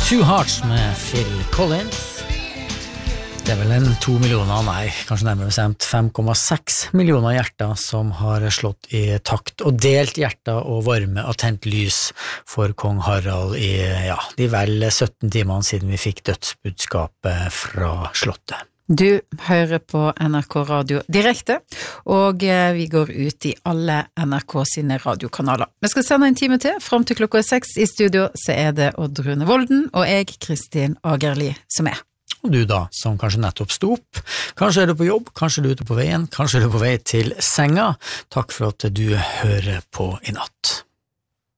Two Hearts med Phil Collins. Det vel en 2 millioner, nei, kanskje nærmere bestemt 5,6 millioner hjerter som har slått i takt og delt hjerter og varme og tent lys for kong Harald i, de vel 17 timene siden vi fikk dødsbudskapet fra slottet. Du hører på NRK Radio direkte, og vi går ut i alle NRK sine radiokanaler. Vi skal sende en time til, frem til klokka 6 i studio, så det Oddrune Volden og jeg, Kristin Agerli, som Og du da, som kanskje nettopp sto opp, kanskje du på jobb, kanskje du ute på veien, kanskje du på vei til senga. Takk for at du hører på i natt.